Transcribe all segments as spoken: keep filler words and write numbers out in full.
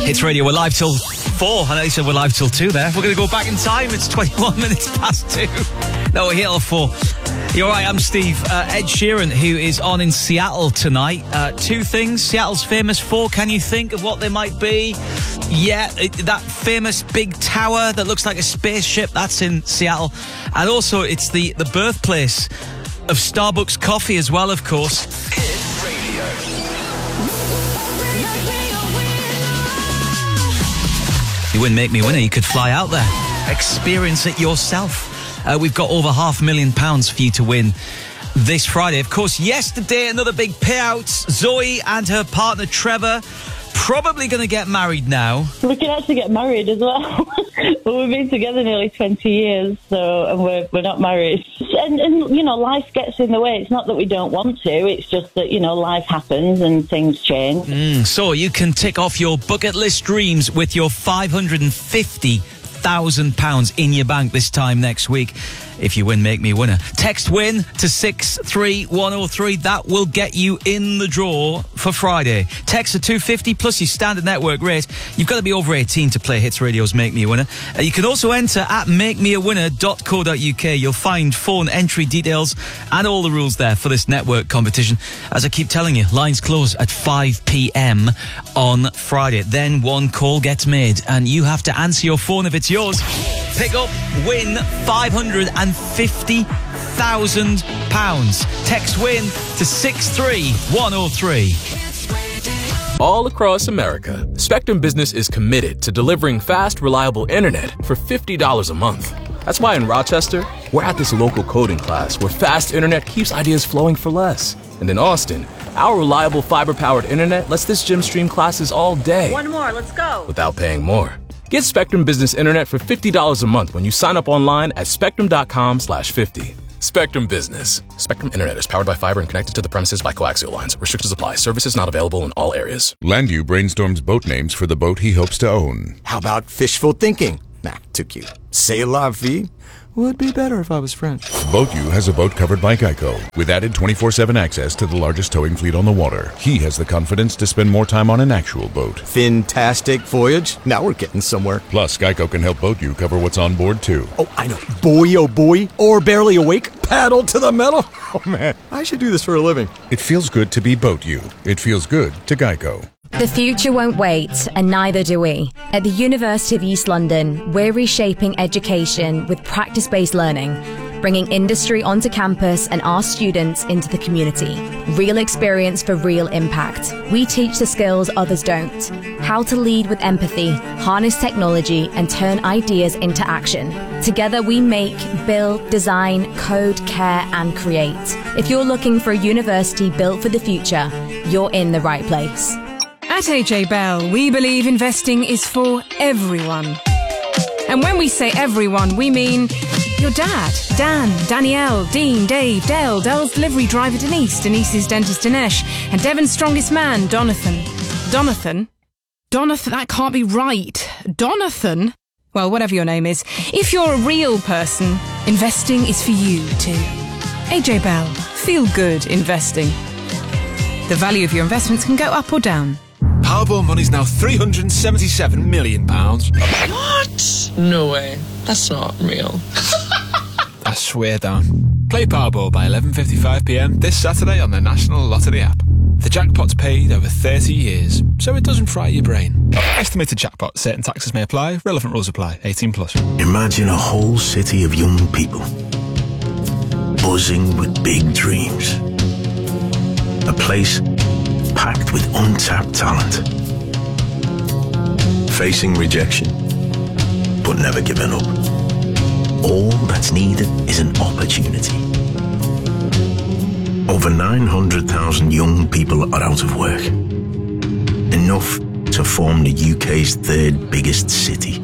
Hits Radio, we're live till four. I know you said we're live till two there. We're going to go back in time. It's twenty-one minutes past two. No, we're here till four. You're right, I'm Steve. Uh, Ed Sheeran, who is on in Seattle tonight. Uh, two things Seattle's famous for. Can you think of what they might be? Yeah, it, that famous big tower that looks like a spaceship, that's in Seattle. And also, it's the, the birthplace of Starbucks coffee as well, of course. Hit Radio. You win Make Me Winner, you could fly out there. Experience it yourself. Uh, we've got over half a million pounds for you to win this Friday. Of course, yesterday, another big payout. Zoe and her partner, Trevor, probably going to get married now. We can actually get married as well. But we've been together nearly twenty years, so and we're, we're not married. And, and, you know, life gets in the way. It's not that we don't want to. It's just that, you know, life happens and things change. Mm, so you can tick off your bucket list dreams with your five hundred fifty thousand pounds in your bank this time next week if you win Make Me Winner. Text WIN to six three one oh three. That will get you in the draw for Friday. Text to two fifty plus your standard network rate. You've got to be over eighteen to play Hits Radio's Make Me a Winner. Uh, you can also enter at make me a winner dot co dot uk. You'll find phone entry details and all the rules there for this network competition. As I keep telling you, lines close at five p.m. on Friday. Then one call gets made and you have to answer your phone if it's yours. Pick up, win five hundred fifty thousand pounds. Text WIN to six three one oh three. All across America, Spectrum Business is committed to delivering fast, reliable internet for fifty dollars a month. That's why in Rochester, we're at this local coding class where fast internet keeps ideas flowing for less. And in Austin, our reliable fiber-powered internet lets this gym stream classes all day. One more, let's go. Without paying more. Get Spectrum Business Internet for fifty dollars a month when you sign up online at spectrum.com slash 50. Spectrum Business. Spectrum Internet is powered by fiber and connected to the premises by coaxial lines. Restrictions apply. Services not available in all areas. Landu brainstorms boat names for the boat he hopes to own. How about fishful thinking? Nah, too cute. C'est la vie? Would be better if I was French. BoatU has a boat covered by Geico. With added twenty-four seven access to the largest towing fleet on the water, he has the confidence to spend more time on an actual boat. Fantastic voyage. Now we're getting somewhere. Plus, Geico can help BoatU cover what's on board, too. Oh, I know. Boy, oh boy. Or barely awake. Paddle to the metal. Oh, man. I should do this for a living. It feels good to be BoatU. It feels good to Geico. The future won't wait, and neither do we. At the University of East London, we're reshaping education with practice-based learning, bringing industry onto campus and our students into the community. Real experience for real impact. We teach the skills others don't. How to lead with empathy, harness technology, and turn ideas into action. Together we make, build, design, code, care, and create. If you're looking for a university built for the future, you're in the right place. At A J Bell, we believe investing is for everyone. And when we say everyone, we mean your dad, Dan, Danielle, Dean, Dave, Dale, Dell's delivery driver Denise, Denise's dentist Dinesh, and Devon's strongest man, Donathan. Donathan? Donathan, that can't be right. Donathan? Well, whatever your name is, if you're a real person, investing is for you too. A J Bell, feel good investing. The value of your investments can go up or down. Powerball money's now three hundred seventy-seven million pounds. What? No way. That's not real. I swear down. Play Powerball by eleven fifty-five p.m. this Saturday on the National Lottery app. The jackpot's paid over thirty years, so it doesn't fry your brain. Estimated jackpot. Certain taxes may apply. Relevant rules apply. eighteen plus. Imagine a whole city of young people buzzing with big dreams. A place packed with untapped talent. Facing rejection, but never giving up. All that's needed is an opportunity. Over nine hundred thousand young people are out of work. Enough to form the U K's third biggest city.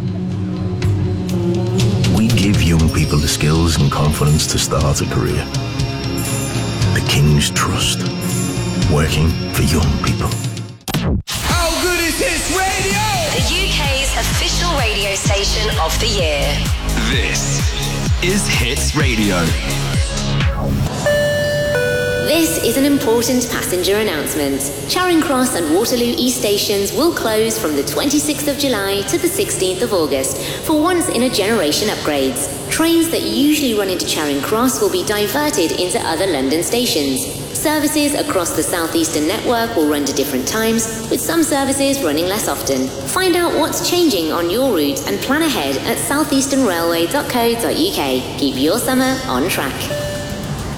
We give young people the skills and confidence to start a career. The King's Trust. Working for young people. How good is Hits Radio? The U K's official radio station of the year. This is Hits Radio. This is an important passenger announcement. Charing Cross and Waterloo East stations will close from the twenty-sixth of July to the sixteenth of August for once-in-a-generation upgrades. Trains that usually run into Charing Cross will be diverted into other London stations. Services across the South Eastern network will run to different times, with some services running less often. Find out what's changing on your route and plan ahead at southeastern railway dot co dot uk. Keep your summer on track.